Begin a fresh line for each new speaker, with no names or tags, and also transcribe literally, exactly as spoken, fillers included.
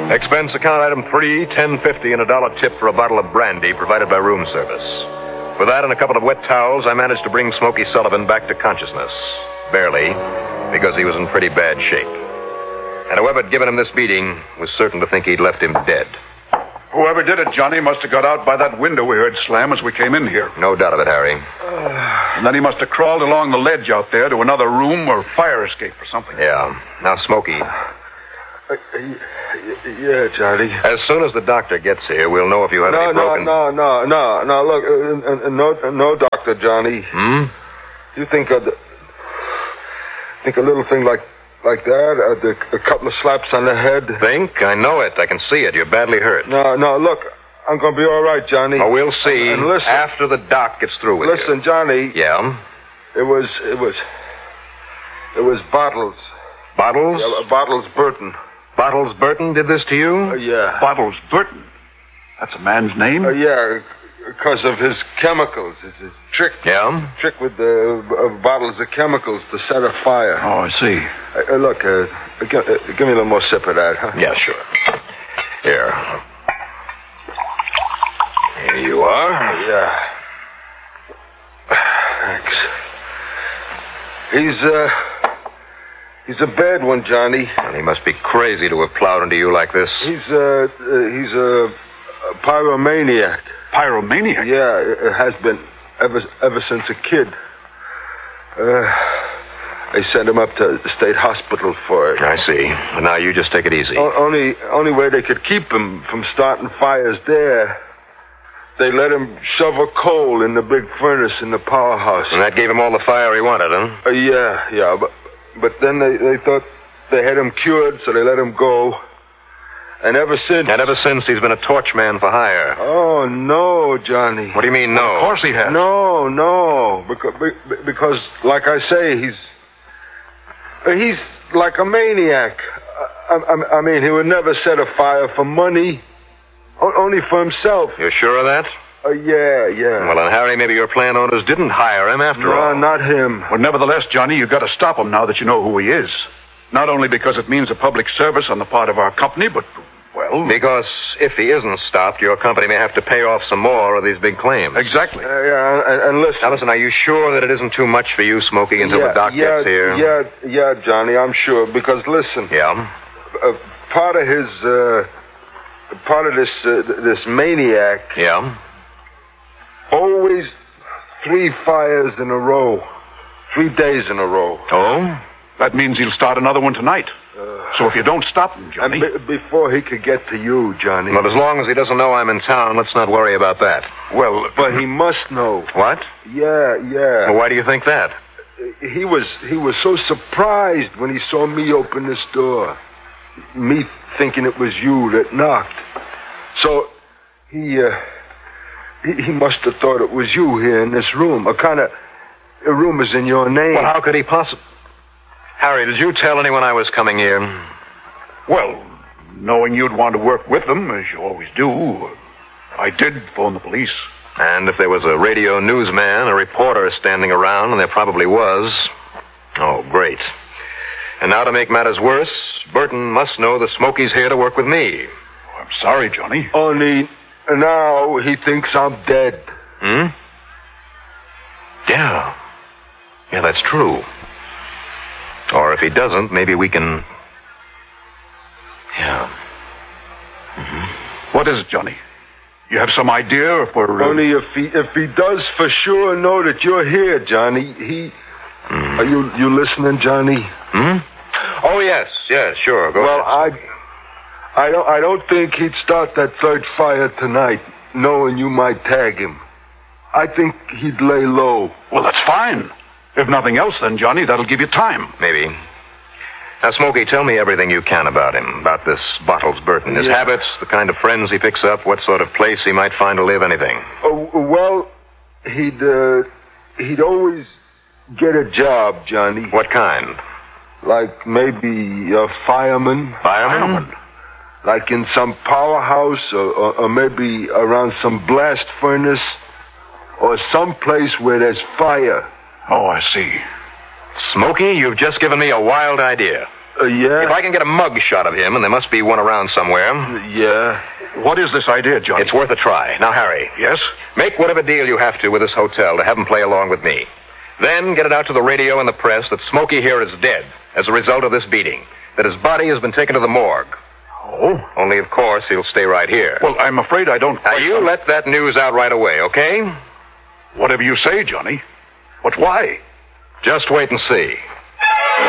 Expense account item three, ten fifty, and a dollar tip for a bottle of brandy provided by room service. For that and a couple of wet towels, I managed to bring Smokey Sullivan back to consciousness. Barely, because he was in pretty bad shape. And whoever had given him this beating was certain to think he'd left him dead.
Whoever did it, Johnny, must have got out by that window we heard slam as we came in here.
No doubt of it, Harry.
Uh, and then he must have crawled along the ledge out there to another room or fire escape or something.
Yeah. Now, Smokey.
Uh, yeah, Johnny.
As soon as the doctor gets here, we'll know if you have
no,
any broken...
No, no, no, no, no. Look, uh, uh, no, no, Doctor Johnny.
Hmm?
You think a, think a little thing like like that, uh, the, a couple of slaps on the head?
Think? I know it. I can see it. You're badly hurt.
No, no, look, I'm going to be all right, Johnny.
Oh, we'll see
and, and listen,
after the doc gets through with
listen,
you.
Listen, Johnny.
Yeah?
It was, it was, it was Bottles.
Bottles?
Yeah, Bottles Burton.
Bottles Burton did this to you?
Uh, yeah.
Bottles Burton? That's a man's name?
Uh, yeah, because of his chemicals. It's a trick.
Yeah?
Trick with the uh, bottles of chemicals to set a fire.
Oh, I see.
Uh, uh, look, uh, give, uh, give me a little more sip of that, huh?
Yeah, sure. Here. Here you are.
Yeah. Thanks. He's, uh... He's a bad one, Johnny.
And he must be crazy to have plowed into you like this.
He's, uh... uh he's a, a pyromaniac.
Pyromaniac?
Yeah, it has been ever ever since a kid. Uh, they sent him up to the state hospital for it.
I see. Well, now you just take it easy.
O- only, only way they could keep him from starting fires there, they let him shovel coal in the big furnace in the powerhouse.
And that gave him all the fire he wanted, huh?
Uh, yeah, yeah, but but then they, they thought they had him cured, so they let him go. And ever since...
And ever since, he's been a torch man for hire.
Oh, no, Johnny.
What do you mean, no?
Well, of course he has.
No, no. Because, because like I say, he's... He's like a maniac. I, I, I mean, he would never set a fire for money. O- only for himself.
You're sure of that?
Uh, yeah, yeah.
Well, then, Harry, maybe your plant owners didn't hire him after
no,
all.
No, not him.
Well, nevertheless, Johnny, you've got to stop him now that you know who he is. Not only because it means a public service on the part of our company, but, well...
Because if he isn't stopped, your company may have to pay off some more of these big claims.
Exactly.
Uh, yeah, and, and listen...
Now, listen, are you sure that it isn't too much for you, Smokey, until
yeah,
the doc
yeah,
gets here?
Yeah, yeah, Johnny, I'm sure. Because, listen...
Yeah?
Uh, part of his, uh... Part of this, uh, this maniac...
Yeah?
Always three fires in a row. Three days in a row.
Oh?
That means he'll start another one tonight.
Uh,
so if you don't stop him, Johnny...
And b- before he could get to you, Johnny.
Well, as long as he doesn't know I'm in town, let's not worry about that.
Well, but he must know.
What?
Yeah, yeah.
Well, why do you think that?
He was he was so surprised when he saw me open this door. Me thinking it was you that knocked. So he uh, he, he must have thought it was you here in this room. A kind of a room is in your name.
Well, how could he possibly... Harry, did you tell anyone I was coming here?
Well, knowing you'd want to work with them, as you always do, I did phone the police.
And if there was a radio newsman, a reporter standing around, and there probably was... Oh, great. And now to make matters worse, Burton must know the Smokey's here to work with me.
Oh, I'm sorry, Johnny.
Only now he thinks I'm dead.
Hmm? Yeah. Yeah, that's true. Or if he doesn't, maybe we can... Yeah.
Mm-hmm. What is it, Johnny? You have some idea for... Uh...
Only if he if he does for sure know that you're here, Johnny, he... Mm. Are you you listening, Johnny?
Hmm? Oh, yes, yes, sure. Go
well,
ahead.
I... I don't, I don't think he'd start that third fire tonight, knowing you might tag him. I think he'd lay low.
Well, that's fine. If nothing else, then, Johnny, that'll give you time.
Maybe. Now, Smokey, tell me everything you can about him, about this Bottles Burton. His yeah. habits, the kind of friends he picks up, what sort of place he might find to live, anything.
Oh, well, he'd, uh, he'd always get a job, Johnny.
What kind?
Like maybe a fireman.
Fireman? fireman.
Like in some powerhouse, or, or, or maybe around some blast furnace, or some place where there's fire.
Oh, I see.
Smokey, you've just given me a wild idea.
Uh, yeah?
If I can get a mug shot of him, and there must be one around somewhere,
Yeah.
What is this idea, Johnny?
it's worth a try. Now, Harry,
Yes?
make whatever deal you have to with this hotel to have him play along with me. Then get it out to the radio and the press that Smokey here is dead as a result of this beating, that his body has been taken to the morgue.
Oh?
Only, of course, he'll stay right here.
Well, I'm afraid I don't...
now,
quite
you
un-
let that news out right away, okay?
Whatever you say, Johnny. But why?
Just wait and see.